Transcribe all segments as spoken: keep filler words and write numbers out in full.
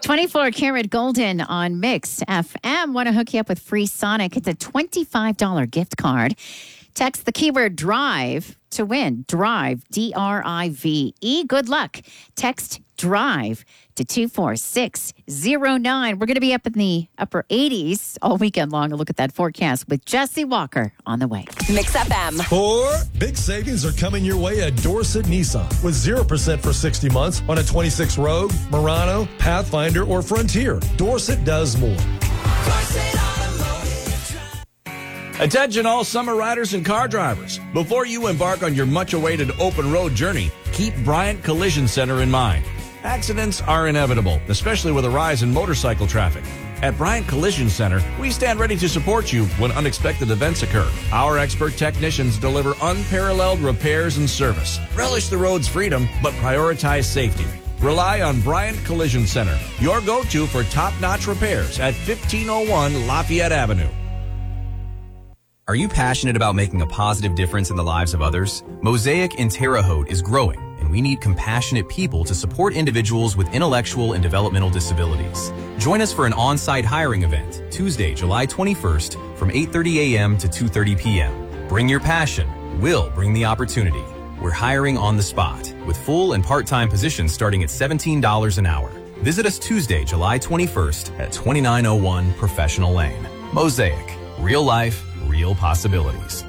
twenty-four karat golden on Mix F M. Want to hook you up with free Sonic? It's a twenty-five dollars gift card. Text the keyword drive to win. Drive, D R I V E. Good luck. Text drive to two four six zero nine. We're going to be up in the upper eighties all weekend long. A look at that forecast with Jesse Walker on the way. Mix F M. Four big savings are coming your way at Dorset Nissan with zero percent for sixty months on a twenty-six Rogue, Murano, Pathfinder, or Frontier. Dorset does more. Dorset Attention all summer riders and car drivers. Before you embark on your much-awaited open road journey, keep Bryant Collision Center in mind. Accidents are inevitable, especially with a rise in motorcycle traffic. At Bryant Collision Center, we stand ready to support you when unexpected events occur. Our expert technicians deliver unparalleled repairs and service. Relish the road's freedom, but prioritize safety. Rely on Bryant Collision Center, your go-to for top-notch repairs at fifteen oh one Lafayette Avenue. Are you passionate about making a positive difference in the lives of others? Mosaic in Terre Haute is growing, and we need compassionate people to support individuals with intellectual and developmental disabilities. Join us for an on-site hiring event, Tuesday, July twenty-first, from eight thirty a.m. to two thirty p.m. Bring your passion. We'll bring the opportunity. We're hiring on the spot, with full and part-time positions starting at seventeen dollars an hour. Visit us Tuesday, July twenty-first at twenty-nine oh one Professional Lane. Mosaic. Real life. Real possibilities.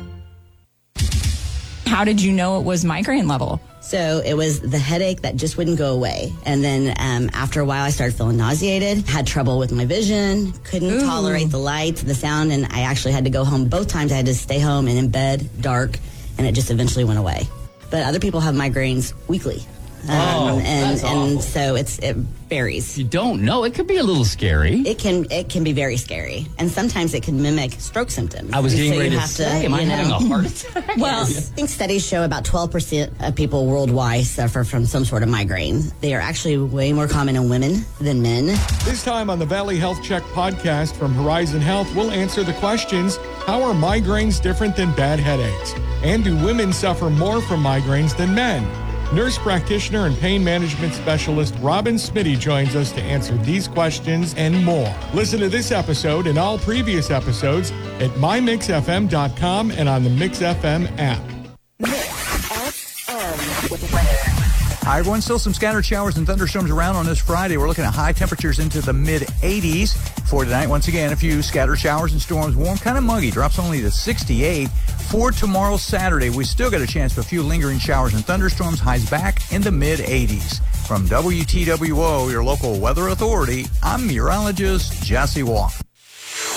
How did you know it was migraine level? So it was the headache that just wouldn't go away. And then um, after a while, I started feeling nauseated, had trouble with my vision, couldn't Ooh. tolerate the light, the sound, and I actually had to go home. Both times I had to stay home and in bed, dark, and it just eventually went away. But other people have migraines weekly. Um, oh, and that's and awful. so it's it varies. You don't know. It could be a little scary. It can it can be very scary, and sometimes it can mimic stroke symptoms. I was getting so ready you to have say, to, am I you know, having a heart attack? Well, I think studies show about twelve percent of people worldwide suffer from some sort of migraine. They are actually way more common in women than men. This time on the Valley Health Check podcast from Horizon Health, we'll answer the questions: how are migraines different than bad headaches? And do women suffer more from migraines than men? Nurse practitioner and pain management specialist Robin Smitty joins us to answer these questions and more. Listen to this episode and all previous episodes at my mix f m dot com and on the Mix F M app. Mix F M with weather. Hi, everyone. Still some scattered showers and thunderstorms around on this Friday. We're looking at high temperatures into the mid eighties for tonight. Once again, a few scattered showers and storms. Warm, kind of muggy. Drops only to sixty-eight. For tomorrow, Saturday, we still got a chance for a few lingering showers and thunderstorms. Highs back in the mid eighties. From W T W O, your local weather authority, I'm meteorologist Jesse Walker.